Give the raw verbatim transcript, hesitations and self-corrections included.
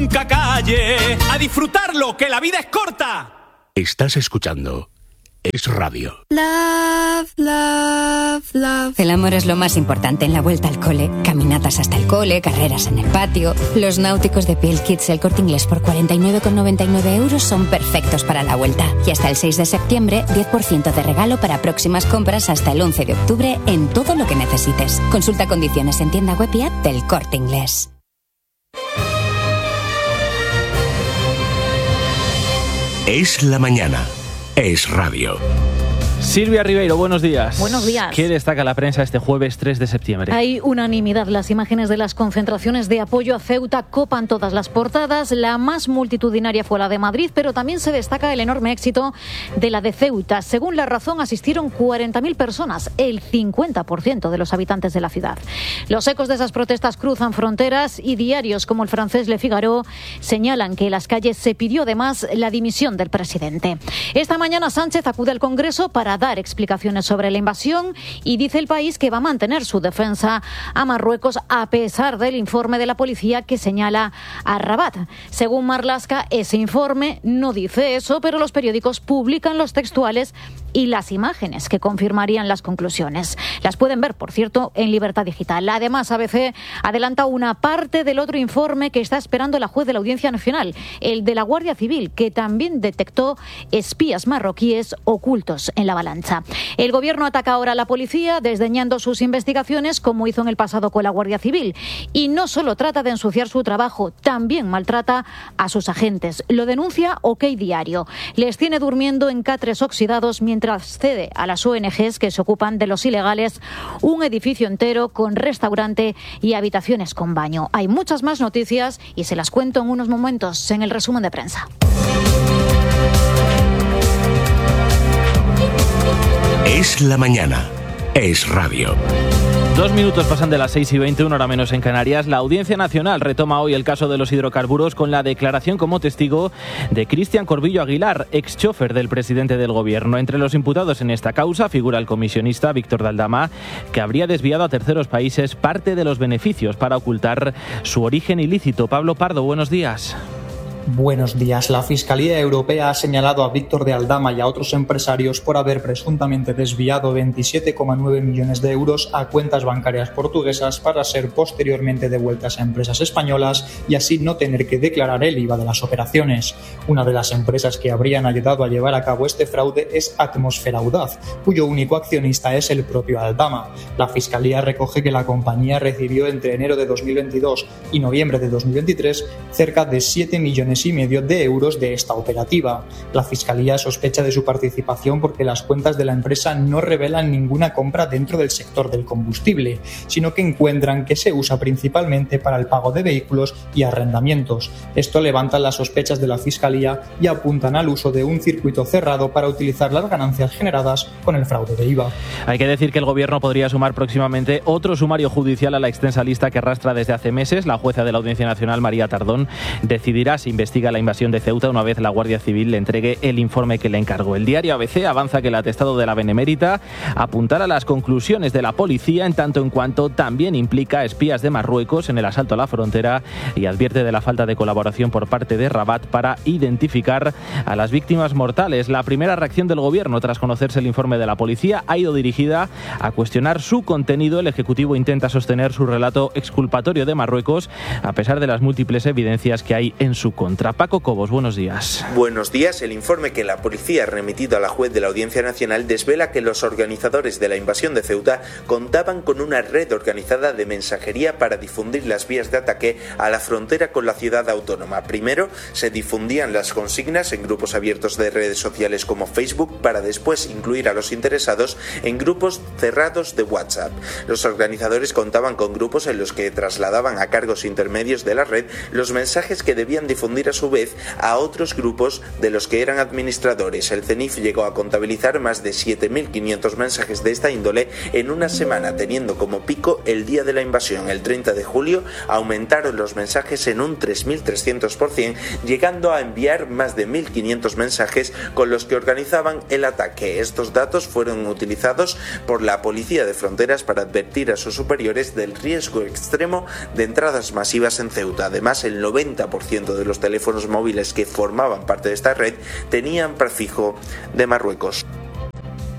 Calle, a disfrutarlo, que la vida es corta. Estás escuchando Es Radio. Love, love, love. El amor es lo más importante en la vuelta al cole. Caminatas hasta el cole, carreras en el patio. Los náuticos de Piel Kids El Corte Inglés por cuarenta y nueve con noventa y nueve euros son perfectos para la vuelta. Y hasta el seis de septiembre, diez por ciento de regalo para próximas compras hasta el once de octubre en todo lo que necesites. Consulta condiciones en tienda web y app del Corte Inglés. Es la mañana. Es Radio. Silvia Ribeiro, buenos días. Buenos días. ¿Qué destaca la prensa este jueves tres de septiembre? Hay unanimidad. Las imágenes de las concentraciones de apoyo a Ceuta copan todas las portadas. La más multitudinaria fue la de Madrid, pero también se destaca el enorme éxito de la de Ceuta. Según La Razón, asistieron cuarenta mil personas, el cincuenta por ciento de los habitantes de la ciudad. Los ecos de esas protestas cruzan fronteras y diarios como el francés Le Figaro señalan que en las calles se pidió además la dimisión del presidente. Esta mañana Sánchez acude al Congreso para dar explicaciones sobre la invasión y dice El País que va a mantener su defensa a Marruecos a pesar del informe de la policía que señala a Rabat. Según Marlaska, ese informe no dice eso, pero los periódicos publican los textuales y las imágenes que confirmarían las conclusiones. Las pueden ver, por cierto, en Libertad Digital. Además, A B C adelanta una parte del otro informe que está esperando la juez de la Audiencia Nacional, el de la Guardia Civil, que también detectó espías marroquíes ocultos en la avalancha. El gobierno ataca ahora a la policía, desdeñando sus investigaciones, como hizo en el pasado con la Guardia Civil. Y no solo trata de ensuciar su trabajo, también maltrata a sus agentes. Lo denuncia OK Diario. Les tiene durmiendo en catres oxidados mientras cede a las O N Ges que se ocupan de los ilegales un edificio entero con restaurante y habitaciones con baño. Hay muchas más noticias y se las cuento en unos momentos en el resumen de prensa. Es la mañana. Es Radio. Dos minutos pasan de las seis y veinte, una hora menos en Canarias. La Audiencia Nacional retoma hoy el caso de los hidrocarburos con la declaración como testigo de Cristian Corbillo Aguilar, ex chofer del presidente del gobierno. Entre los imputados en esta causa figura el comisionista Víctor de Aldama, que habría desviado a terceros países parte de los beneficios para ocultar su origen ilícito. Pablo Pardo, buenos días. Buenos días. La Fiscalía Europea ha señalado a Víctor de Aldama y a otros empresarios por haber presuntamente desviado veintisiete coma nueve millones de euros a cuentas bancarias portuguesas para ser posteriormente devueltas a empresas españolas y así no tener que declarar el I V A de las operaciones. Una de las empresas que habrían ayudado a llevar a cabo este fraude es Atmosfera Audaz, cuyo único accionista es el propio Aldama. La Fiscalía recoge que la compañía recibió entre enero de dos mil veintidós y noviembre de dos mil veintitrés cerca de siete millones y medio de euros de esta operativa. La Fiscalía sospecha de su participación porque las cuentas de la empresa no revelan ninguna compra dentro del sector del combustible, sino que encuentran que se usa principalmente para el pago de vehículos y arrendamientos. Esto levanta las sospechas de la Fiscalía y apuntan al uso de un circuito cerrado para utilizar las ganancias generadas con el fraude de I V A. Hay que decir que el gobierno podría sumar próximamente otro sumario judicial a la extensa lista que arrastra desde hace meses. La jueza de la Audiencia Nacional, María Tardón, decidirá si investiga la invasión de Ceuta una vez la Guardia Civil le entregue el informe que le encargó. El diario A B C avanza que el atestado de la Benemérita apuntará a las conclusiones de la policía en tanto en cuanto también implica espías de Marruecos en el asalto a la frontera y advierte de la falta de colaboración por parte de Rabat para identificar a las víctimas mortales. La primera reacción del gobierno tras conocerse el informe de la policía ha ido dirigida a cuestionar su contenido. El Ejecutivo intenta sostener su relato exculpatorio de Marruecos a pesar de las múltiples evidencias que hay en su contra. Paco Cobos, buenos días. Buenos días. El informe que la policía ha remitido a la juez de la Audiencia Nacional desvela que los organizadores de la invasión de Ceuta contaban con una red organizada de mensajería para difundir las vías de ataque a la frontera con la ciudad autónoma. Primero se difundían las consignas en grupos abiertos de redes sociales como Facebook para después incluir a los interesados en grupos cerrados de WhatsApp. Los organizadores contaban con grupos en los que trasladaban a cargos intermedios de la red los mensajes que debían difundir acudir a su vez a otros grupos de los que eran administradores. El CENIF llegó a contabilizar más de siete mil quinientos mensajes de esta índole en una semana, teniendo como pico el día de la invasión. El treinta de julio aumentaron los mensajes en un tres mil trescientos por ciento, llegando a enviar más de mil quinientos mensajes con los que organizaban el ataque. Estos datos fueron utilizados por la Policía de Fronteras para advertir a sus superiores del riesgo extremo de entradas masivas en Ceuta. Además, el noventa por ciento de los teléfonos móviles que formaban parte de esta red tenían prefijo de Marruecos.